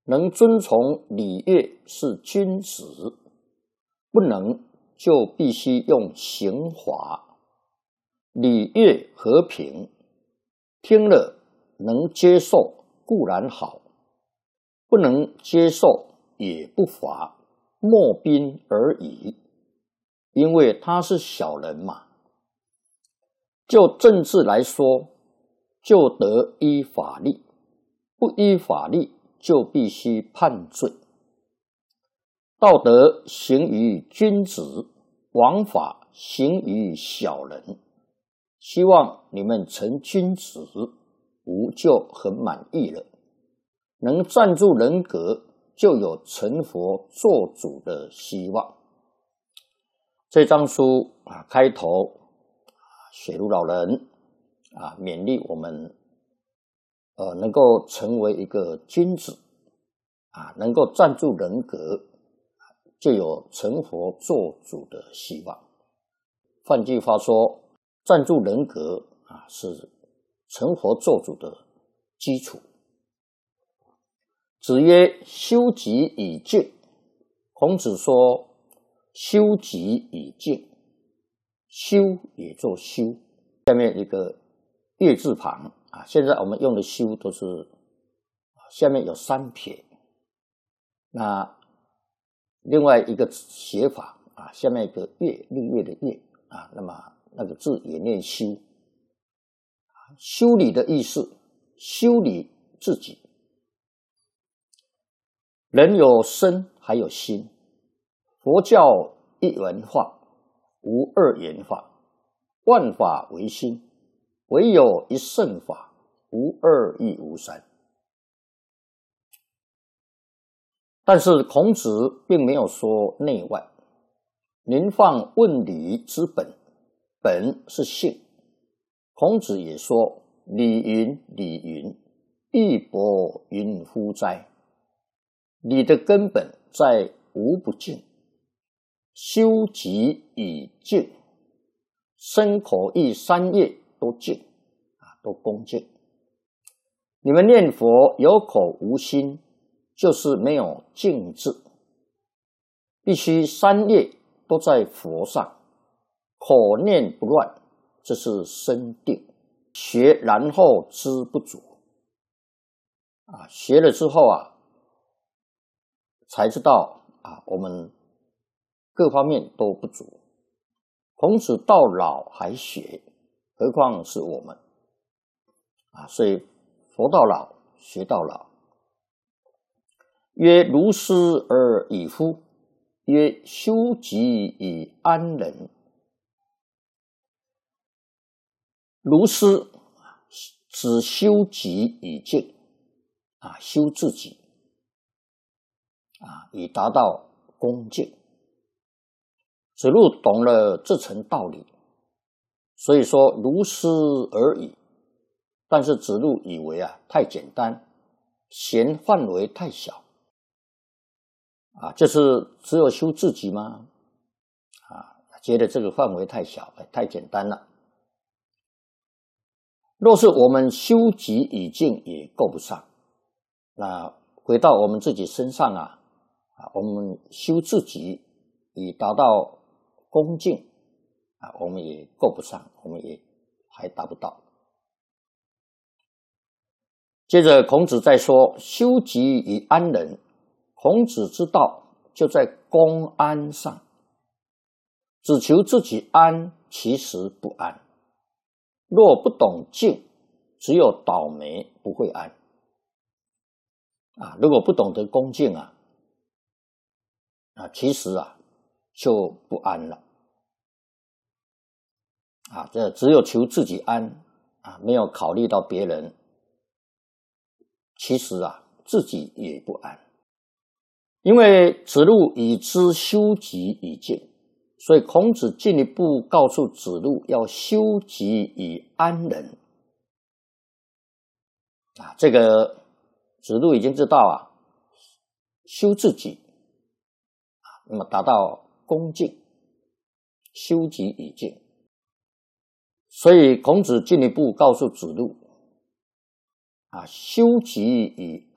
能遵从礼乐是君子，不能就必须用刑罚。礼乐和平，听了能接受固然好，不能接受也不罚，莫宾而已。因为他是小人嘛。就政治来说，就得依法律，不依法律就必须判罪。道德行于君子，王法行于小人。希望你们成君子，吾就很满意了。能站住人格，就有成佛做主的希望。这章书开头雪茹老人勉励我们能够成为一个君子能够站住人格，就有成佛做主的希望。换句话说，站住人格是成佛做主的基础。子曰：修己以敬。孔子说，修己以敬，修也做修，下面一个月字旁现在我们用的修都是下面有3撇。那另外一个写法下面一个月，日月的月那么那个字也念修。修理的意思，修理自己。人有身还有心，佛教一元法，无二元法，万法唯心，唯有一圣法，无二亦无三。但是孔子并没有说内外，您放问礼之本，本是性。孔子也说，礼云礼云，义薄云乎哉。礼的根本在无不敬，修己以敬，身口意三业都敬都恭敬。你们念佛有口无心，就是没有敬字。必须3业都在佛上，口念不乱，这是身定。学然后知不足学了之后才知道我们各方面都不足。孔子到老还学，何况是我们所以佛到老，学到老。曰：如斯而已乎？曰：修己以安人。如斯只修己以敬修自己以达到恭敬。子路懂了这层道理，所以说如斯而已。但是子路以为太简单，嫌范围太小就是只有修自己吗？觉得这个范围太小，太简单了。若是我们修己以敬也够不上，那回到我们自己身上我们修自己以达到恭敬我们也够不上，我们也还达不到。接着孔子再说，修己以安人。孔子之道就在公安上，只求自己安，其实不安。若不懂敬，只有倒霉，不会安如果不懂得恭敬其实就不安了这只有求自己安没有考虑到别人，其实自己也不安。因为子路已知修己以敬，所以孔子进一步告诉子路要修己以安人这个子路已经知道修自己那么达到恭敬，修己以敬。所以孔子进一步告诉子路修己以